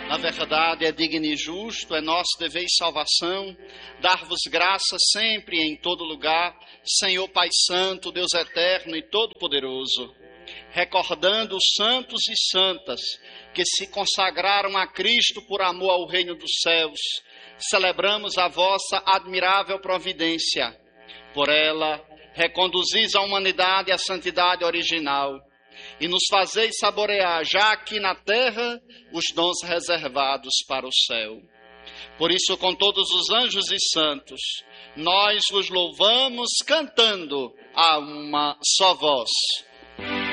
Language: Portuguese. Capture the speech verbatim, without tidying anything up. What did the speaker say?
Na verdade, é digno e justo, é nosso dever e salvação, dar-vos graça sempre e em todo lugar, Senhor Pai Santo, Deus Eterno e Todo-Poderoso, recordando os santos e santas que se consagraram a Cristo por amor ao reino dos céus, celebramos a vossa admirável providência. Por ela, reconduzis a humanidade à santidade original e nos fazeis saborear, já aqui na terra, os dons reservados para o céu. Por isso, com todos os anjos e santos, nós vos louvamos cantando a uma só voz.